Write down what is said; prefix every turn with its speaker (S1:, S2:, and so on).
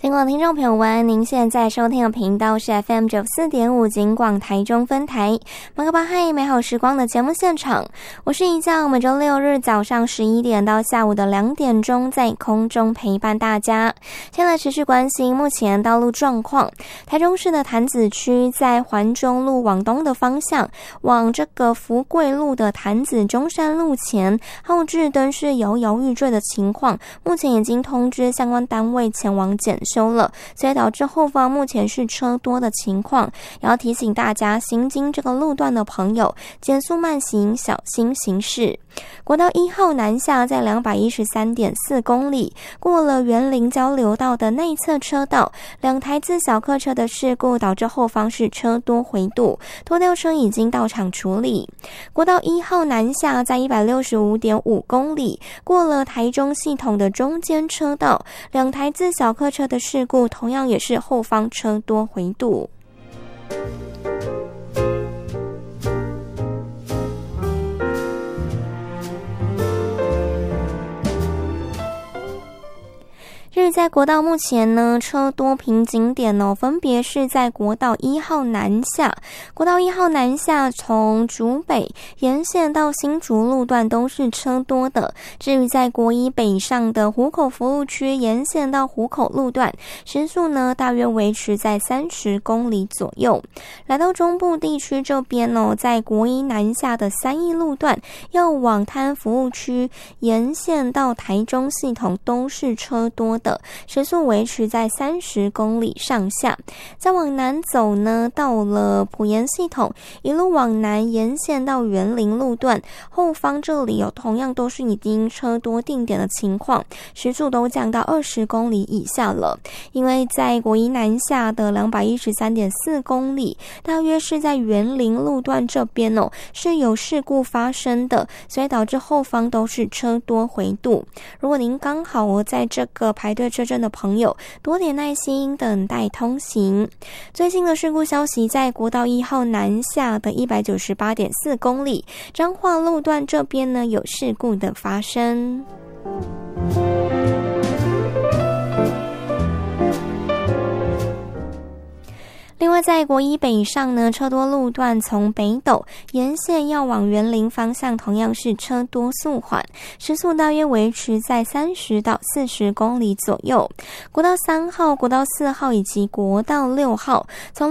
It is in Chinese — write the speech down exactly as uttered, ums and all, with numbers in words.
S1: 尽管听众朋友们，您现在收听的频道是 F M 九四点五 警广台中分台马克巴嗨美好时光的节目现场，我是一将每周六日早上十一点到下午的两点钟在空中陪伴大家。先来持续关心目前道路状况。台中市的潭子区在环中路往东的方向，往这个福贵路的潭子中山路前后置灯是摇摇欲坠的情况，目前已经通知相关单位前往检修了，所以导致后方目前是车多的情况，也要提醒大家行经这个路段的朋友减速慢行，小心行驶。国道一号南下在 两百一十三点四公里，过了园林交流道的内侧车道，两台自小客车的事故导致后方是车多回堵，拖吊车已经到场处理。国道一号南下在 一百六十五点五公里，过了台中系统的中间车道，两台自小客车的事故同样也是后方车多回堵。日在国道目前呢车多瓶颈点哦，分别是在国道一号南下，国道一号南下从竹北沿线到新竹路段都是车多的。至于在国一北上的湖口服务区沿线到湖口路段，时速呢大约维持在三十公里左右。来到中部地区这边哦，在国一南下的三义路段要往滩服务区沿线到台中系统都是车多的，时速维持在三十公里上下。再往南走呢，到了埔盐系统，一路往南沿线到园林路段，后方这里有同样都是已经车多定点的情况，时速都降到二十公里以下了。因为在国一南下的 两百一十三点四公里，大约是在园林路段这边哦，是有事故发生的，所以导致后方都是车多回堵。如果您刚好哦在这个排队车阵的朋友，多点耐心等待通行。最新的事故消息，在国道一号南下的 一百九十八点四公里，彰化路段这边呢有事故的发生。另外在国一北上呢，车多路段从北斗沿线要往园林方向同样是车多速缓，时速大约维持在三十到四十公里左右。国道三号、国道四号以及国道六号从